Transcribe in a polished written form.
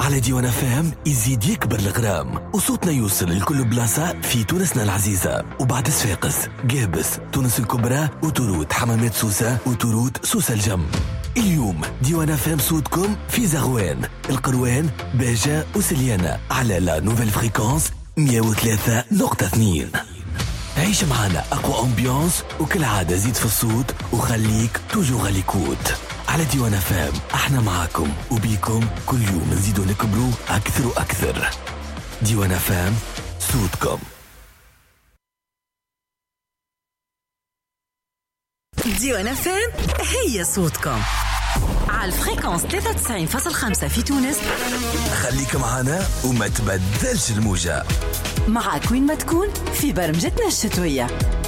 على ديوان فام يزيد يكبر الغرام وصوتنا يوصل لكل بلاصة في تونسنا العزيزة. وبعد صفاقس، قابس، تونس الكبرى، وتروت حمامات سوسة، وتروت سوسة الجم. اليوم ديوان فام صوتكم في زغوان، القروان، باجة وسليانة على لا نوفيل فريكونس 103.2. عيش معنا أقوى أمبيانس، وكل عادة زيد في الصوت وخليك توجو غاليكوت. على ديوان فام احنا معاكم وبيكم كل يوم نزيدوا نكبروا أكثر وأكثر. ديوان فام صوتكم. ديوان فام هي صوتكم على الفريكونس 93.5 في تونس. خليك معنا وما تبدلش الموجة. معك وين ما تكون في برمجتنا الشتوية.